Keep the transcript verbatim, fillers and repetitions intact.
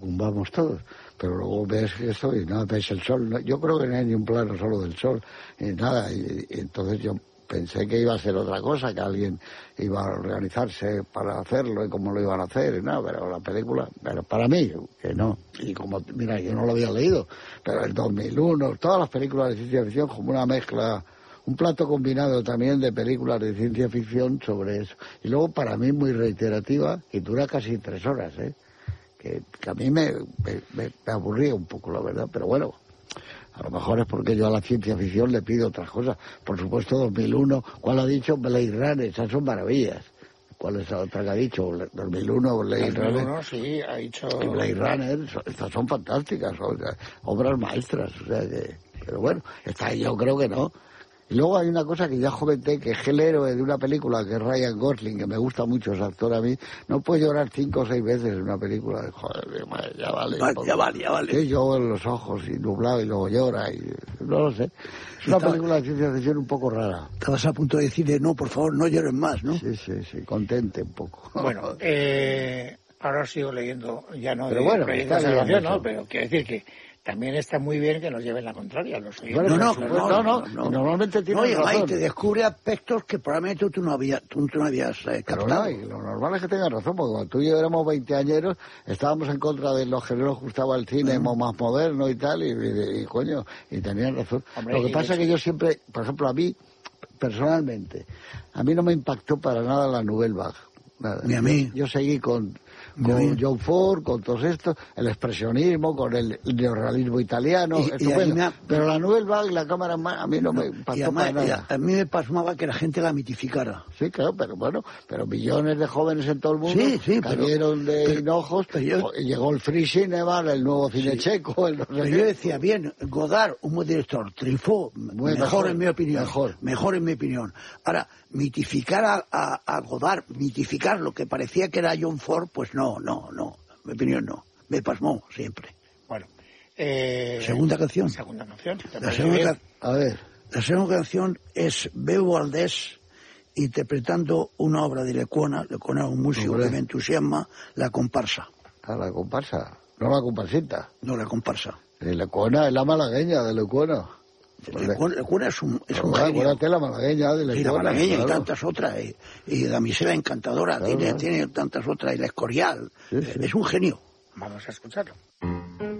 vamos todos, pero luego ves esto y nada, ves el sol, no, yo creo que no hay ni un plano solo del sol, y nada, y, y entonces yo pensé que iba a ser otra cosa, que alguien iba a organizarse para hacerlo y cómo lo iban a hacer, y nada, pero la película, pero para mí, que no, y como, mira, yo no lo había leído, pero el dos mil uno, todas las películas de ciencia ficción como una mezcla, un plato combinado también de películas de ciencia ficción sobre eso, y luego para mí muy reiterativa, y dura casi tres horas, ¿eh? Que, que a mí me, me, me aburría un poco, la verdad, pero bueno, a lo mejor es porque yo a la ciencia ficción le pido otras cosas. Por supuesto, dos mil uno, ¿cuál ha dicho? Blade Runner, esas son maravillas. ¿Cuál es la otra que ha dicho? dos mil uno, Blade Runner. dos mil uno, sí, ha dicho... Y Blade Runner, estas son fantásticas, son obras maestras, o sea que... Pero bueno, está, yo creo que no. Y luego hay una cosa que ya comenté, que es el héroe de una película, que es Ryan Gosling, que me gusta mucho ese actor a mí, no puede llorar cinco o seis veces en una película. Joder, ya vale. Vale, ya vale, ya vale. Sí, yo en los ojos y nublado y luego llora y no lo sé. Es una Está, película de ciencia ficción un poco rara. Estabas a punto de decirle, no, por favor, no llores más, ¿no? Sí, sí, sí, contente un poco. Bueno, eh, ahora sigo leyendo, ya no pero de bueno, proyectos de salvación, ¿no? Pero quiero decir que también está muy bien que nos lleven la contraria los no, no, no, no, no, no, normalmente tiene no, razón. Y te descubre aspectos que probablemente tú no habías, tú, tú no habías eh, pero captado. No, y lo normal es que tengas razón, porque cuando tú y yo éramos veinteañeros, estábamos en contra de los que no nos gustaba el cine uh-huh. más moderno y tal, y, y, y coño, y tenían razón. Hombre, lo que pasa es que yo siempre, por ejemplo, a mí, personalmente, a mí no me impactó para nada la Nouvelle Vague. Nada. Ni a mí. Yo, yo seguí con... con John Ford, con todo esto, el expresionismo, con el neorrealismo italiano, y, estupendo. Y ha... Pero la Nouvelle Vague, la cámara, a mí no, no me impactó además, para nada. A, a mí me pasmaba que la gente la mitificara. Sí, claro, pero bueno, pero millones de jóvenes en todo el mundo sí, sí, cayeron pero, de pero, hinojos, pero yo, y llegó el Free Cinema, el nuevo cine sí, checo, el no sé pero qué. yo decía, bien, Godard, un buen director, Truffaut, mejor, mejor en mi opinión, mejor. mejor en mi opinión. Ahora, mitificar a, a, a Godard, mitificar lo que parecía que era John Ford, pues no, no, no. Mi opinión no, me pasmó siempre. Bueno, eh, segunda canción. Segunda canción. La segunda, a ver. La segunda canción es Beu Valdés interpretando una obra de Lecuona. Lecuona es un músico que me entusiasma, La comparsa. Ah, la comparsa, no la comparsita. No, la comparsa. Eh, Lecuona es la malagueña de Lecuona. Lecuona, Lecuona es un, es un genio. Acuérdate la malagueña de Lecuona. Y la malagueña claro. y tantas otras. Y, y Damisela Encantadora, claro, tiene, claro. tiene tantas otras. Y La Escorial. Sí, sí. Es un genio. Vamos a escucharlo.